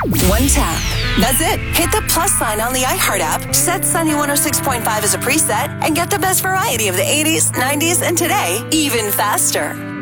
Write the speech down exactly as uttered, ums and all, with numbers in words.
One tap. That's it. Hit the plus sign on the iHeart app, set Sunny one oh six point five as a preset, and get the best variety of the eighties, nineties, and today even faster.